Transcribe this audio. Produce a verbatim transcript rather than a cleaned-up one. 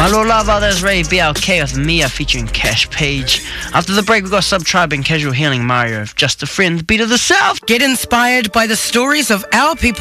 My Lord Lava, there's Ray B L K with Mia featuring Cash Page. After the break, we've got Subtribe and Casual Healing Mario, Just a Friend, Beat of the South. Get inspired by the stories of our people